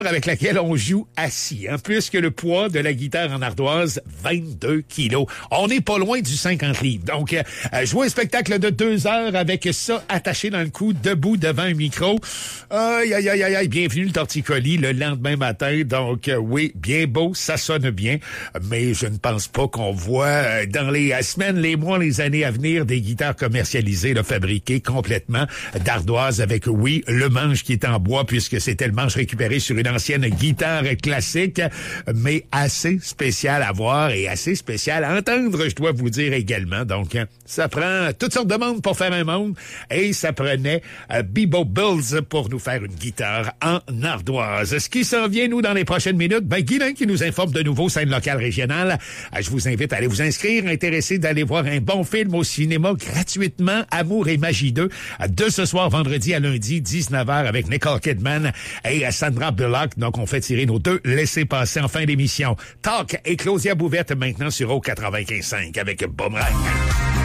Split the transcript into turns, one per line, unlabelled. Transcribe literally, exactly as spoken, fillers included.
avec laquelle on joue assis, hein, plus que le poids de la guitare en ardoise, vingt-deux kilos. On n'est pas loin du cinquante livres. Donc, euh, jouer un spectacle de deux heures avec ça attaché dans le cou, debout devant un micro. Aïe, aïe, aïe, aïe, bienvenue le torticolis le lendemain matin. Donc, euh, oui, bien beau, ça sonne bien, mais je ne pense pas qu'on voit euh, dans les euh, semaines, les mois, les années à venir des guitares commercialisées, là, fabriquées complètement d'ardoise avec, oui, le manche qui est en bois puisque c'était le manche récupéré sur une ancienne guitare classique, mais assez spécial à voir et assez spécial à entendre, je dois vous dire également. Donc, ça prend toutes sortes de monde pour faire un monde et ça prenait euh, Bebo Bills pour nous faire une guitare en ardoise. Ce qui s'en vient, nous, dans les prochaines minutes, ben, Guylain qui nous informe de nouveau scène locale régionale. Je vous invite à aller vous inscrire, intéressé d'aller voir un bon film au cinéma gratuitement, Amour et Magie deux, de ce soir, vendredi à lundi, dix-neuf heures, avec Nicole Kidman et Sandra Bullock. Donc, on fait tirer nos deux laissez-passer en fin d'émission. Talk et Claudia Bouvette maintenant sur O quatre-vingt-quinze cinq avec Boomerang.